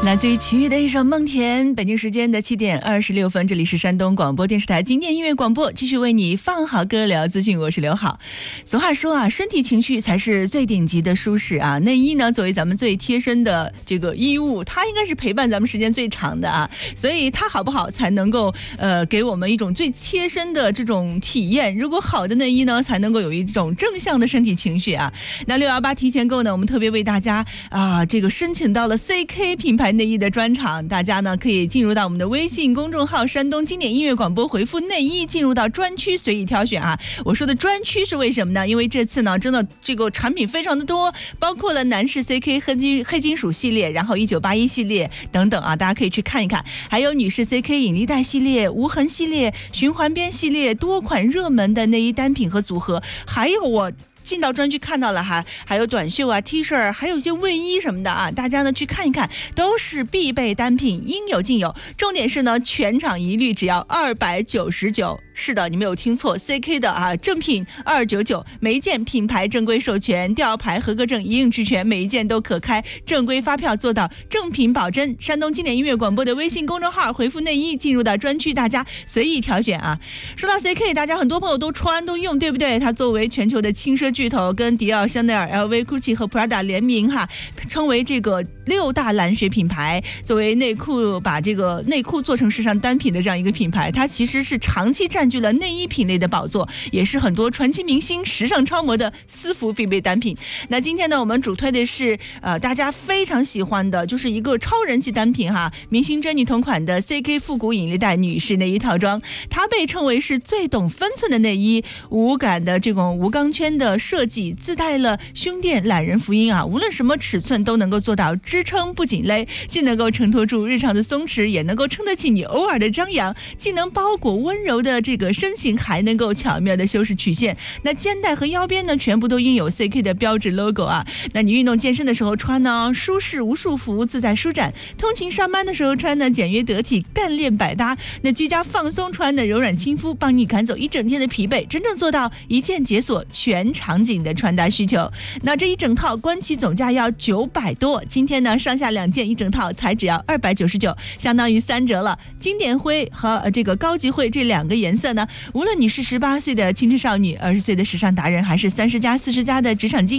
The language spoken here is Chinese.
来自于齐豫的一首《梦田》。北京时间的7点26分，这里是山东广播电视台经典音乐广播，继续为你放好歌聊资讯，我是刘好。俗话说啊，身体情绪才是最顶级的舒适啊。内衣呢，作为咱们最贴身的这个衣物，它应该是陪伴咱们时间最长的啊，所以它好不好才能够给我们一种最切身的这种体验。如果好的内衣呢，才能够有一种正向的身体情绪啊。那618提前购呢，我们特别为大家这个申请到了 CK 品牌内衣的专场，大家呢可以进入到我们的微信公众号山东经典音乐广播，回复内衣进入到专区随意挑选啊。我说的专区是为什么呢？因为这次呢真的这个产品非常的多，包括了男士 CK 黑金属系列，然后1981系列等等啊，大家可以去看一看。还有女士 CK 引力带系列、无痕系列、循环边系列，多款热门的内衣单品和组合，还有我进到专区看到了哈，还有短袖啊、T 恤，还有一些卫衣什么的啊，大家呢去看一看，都是必备单品，应有尽有。重点是呢，全场一律只要299。是的，你没有听错 ，CK 的啊正品299，每一件品牌正规授权、吊牌合格证一应俱全，每一件都可开正规发票，做到正品保真。山东经典音乐广播的微信公众号回复内衣进入到专区，大家随意挑选啊。说到 CK， 大家很多朋友都穿都用，对不对？它作为全球的轻奢巨头，跟迪奥、香奈儿、LV、GUCCI 和 Prada 联名哈，称为这个6大蓝血品牌。作为内裤，把这个内裤做成时尚单品的这样一个品牌，它其实是长期占据了内衣品类的宝座，也是很多传奇明星、时尚超模的私服必备单品。那今天呢，我们主推的是大家非常喜欢的，就是一个超人气单品哈，明星真女同款的 CK 复古引力带女士内衣套装，它被称为是最懂分寸的内衣，无感的这种无钢圈的设计，自带了胸垫懒人福音啊，无论什么尺寸都能够做到支撑不紧勒，既能够承托住日常的松弛，也能够撑得起你偶尔的张扬，既能包裹温柔的这个身形，还能够巧妙的修饰曲线。那肩带和腰边呢，全部都印有 CK 的标志 logo 啊。那你运动健身的时候穿呢，舒适无束缚，自在舒展；通勤上班的时候穿呢，简约得体，干练百搭。那居家放松穿呢，柔软亲肤，帮你赶走一整天的疲惫，真正做到一键解锁全场景的穿搭需求。那这一整套官旗总价要900多，今天呢上下2件一整套才只要299，相当于3折了。经典灰和这个高级灰这2个颜色呢，无论你是18岁的青春少女、20岁的时尚达人，还是30+、40+的职场精